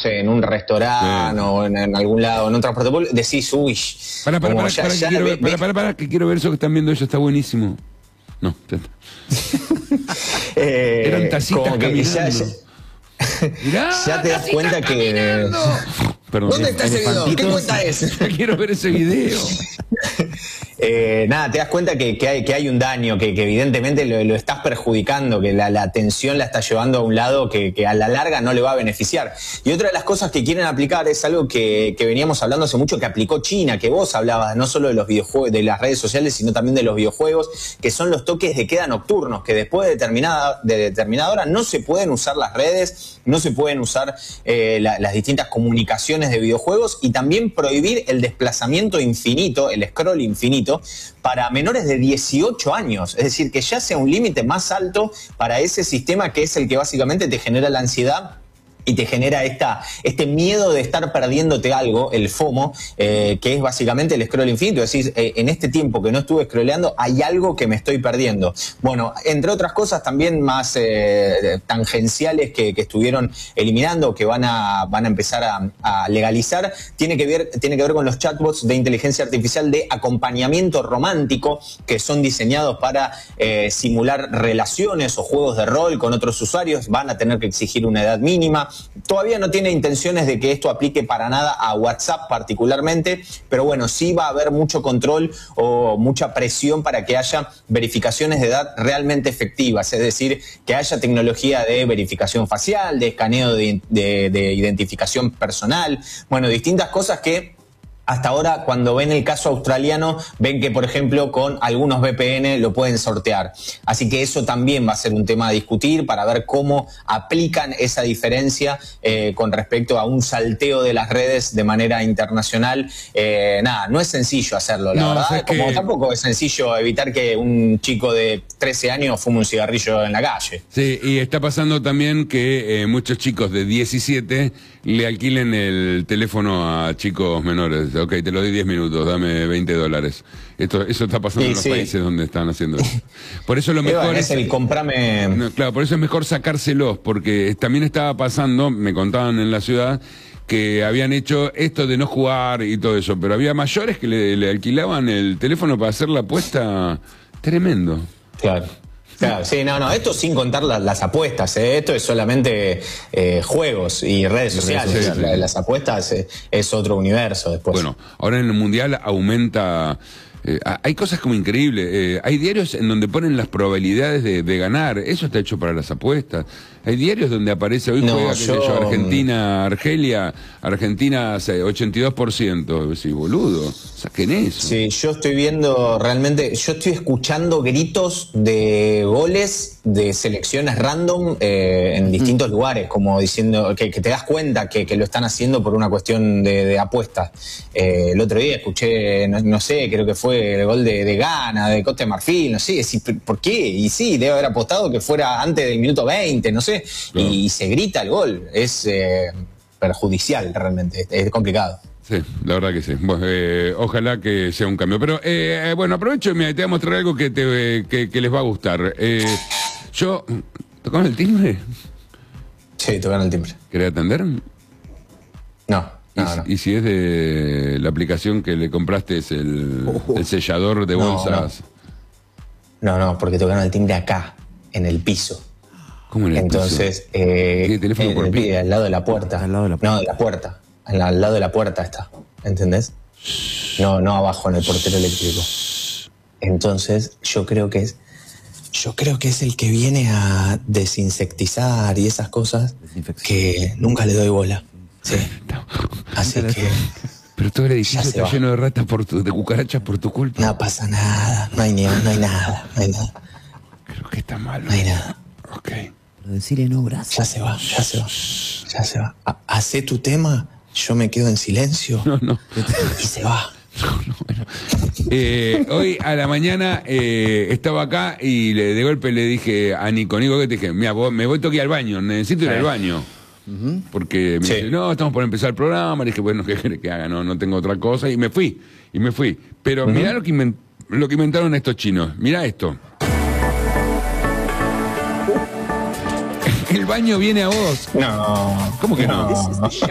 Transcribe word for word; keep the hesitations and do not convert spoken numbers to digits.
sé, en un restaurante sí. o en, en algún lado, en un transporte público, decís, uy. Para, para, para, ya, para, ya que quiero, ve, para, para, para, que quiero ver eso que están viendo ellos, está buenísimo. No, eh, eran tacitas caminando. Ya, ya, Mirá, ya te das cuenta caminando. que... Perdón, ¿Dónde está ese video? ¿Qué cuenta es? Quiero ver ese video. Eh, nada, te das cuenta que, que, hay, que hay un daño, que, que evidentemente lo, lo estás perjudicando, que la, la atención la estás llevando a un lado que, que a la larga no le va a beneficiar. Y otra de las cosas que quieren aplicar es algo que, que veníamos hablando hace mucho, que aplicó China, que vos hablabas no solo de los videojuegos, de las redes sociales, sino también de los videojuegos, que son los toques de queda nocturnos, que después de determinada, de determinada hora no se pueden usar las redes, no se pueden usar eh, la, las distintas comunicaciones de videojuegos, y también prohibir el desplazamiento infinito, el scroll infinito, para menores de dieciocho años. Es decir, que ya sea un límite más alto para ese sistema que es el que básicamente te genera la ansiedad y te genera esta, este miedo de estar perdiéndote algo, el FOMO, eh, que es básicamente el scroll infinito. Es decir, eh, en este tiempo que no estuve scrolleando, hay algo que me estoy perdiendo. Bueno, entre otras cosas también más eh, tangenciales que, que estuvieron eliminando, que van a, van a empezar a, a legalizar, tiene que ver, tiene que ver con los chatbots de inteligencia artificial de acompañamiento romántico, que son diseñados para eh, simular relaciones o juegos de rol con otros usuarios. Van a tener que exigir una edad mínima. Todavía no tiene intenciones de que esto aplique para nada a WhatsApp particularmente, pero bueno, sí va a haber mucho control o mucha presión para que haya verificaciones de edad realmente efectivas, es decir, que haya tecnología de verificación facial, de escaneo de, de, de identificación personal, bueno, distintas cosas que hasta ahora, cuando ven el caso australiano, ven que, por ejemplo, con algunos V P N lo pueden sortear. Así que eso también va a ser un tema a discutir para ver cómo aplican esa diferencia eh, con respecto a un salteo de las redes de manera internacional. Eh, nada, no es sencillo hacerlo, la no, verdad. O sea como que... tampoco es sencillo evitar que un chico de trece años fume un cigarrillo en la calle. Sí, y está pasando también que eh, muchos chicos de diecisiete le alquilen el teléfono a chicos menores. Ok, te lo doy diez minutos, dame veinte dólares. Esto, eso está pasando sí, en los sí. países donde están haciendo eso. Por eso lo mejor es... el comprame... No, claro, por eso es mejor sacárselos, porque también estaba pasando, me contaban en la ciudad, que habían hecho esto de no jugar y todo eso, pero había mayores que le, le alquilaban el teléfono para hacer la apuesta. Tremendo. Claro. Claro, sí, no, no, esto sin contar la, las apuestas, ¿eh? Esto es solamente eh, juegos y redes sociales, redes sociales. La, las apuestas eh, es otro universo después. Bueno, ahora en el Mundial aumenta... Eh, hay cosas como increíbles, eh, hay diarios en donde ponen las probabilidades de, de ganar, eso está hecho para las apuestas. Hay diarios donde aparece, hoy no, juega, yo... qué sé yo, Argentina, Argelia, Argentina ochenta y dos por ciento, sí, boludo, saquen eso. Sí, yo estoy viendo realmente, yo estoy escuchando gritos de goles de selecciones random eh, en distintos mm. lugares, como diciendo que, que te das cuenta que, que lo están haciendo por una cuestión de, de apuestas. Eh, el otro día escuché, no, no sé, creo que fue el gol de, de Ghana, de Costa de Marfil, no sé, ¿por qué? Y sí, debe haber apostado que fuera antes del minuto veinte, no sé, claro. y, y se grita el gol, es eh, perjudicial realmente, es, es complicado. Sí, la verdad que sí. Bueno, eh, ojalá que sea un cambio. Pero eh, bueno, aprovecho y me, te voy a mostrar algo que, te, eh, que, que les va a gustar. Eh, yo, ¿tocaron el timbre? Sí, tocaron el timbre. ¿Querés atender? No. ¿Y, no, no. ¿Y si es de la aplicación que le compraste, es el, uh, el sellador de bolsas? No, no, no, porque tocaron el timbre acá, en el piso. ¿Cómo en el Entonces, piso? eh, ¿Qué teléfono en por el, pie? al lado de la puerta. Al lado de la puerta. No, de la puerta. Al, al lado de la puerta está, ¿entendés? No, no abajo en el portero eléctrico. Entonces, yo creo que es... Yo creo que es el que viene a desinsectizar y esas cosas que nunca le doy bola. Sí. Así que... Pero todo el edificio está lleno de ratas, por tu, de cucarachas por tu culpa. No pasa nada, no hay, ni, no hay nada, no hay nada. Creo que está mal. No hay nada. Ok. Pero decirle no, brazo. Ya se va, ya se va, ya se va. Hacé tu tema, yo me quedo en silencio. No, no. Y se va. No, no, bueno. eh, hoy a la mañana eh, estaba acá y le, de golpe le dije a Nico, Nico, que te dije, mira, me voy a tocar al baño, necesito ir al baño. Uh-huh. Porque me sí. dice, no, estamos por empezar el programa. Le dije, bueno, ¿qué quiere que haga? No, no tengo otra cosa. Y me fui, y me fui. Pero uh-huh. mirá lo que, invent lo que inventaron estos chinos. Mirá esto. El baño viene a vos. No. ¿Cómo que no? no.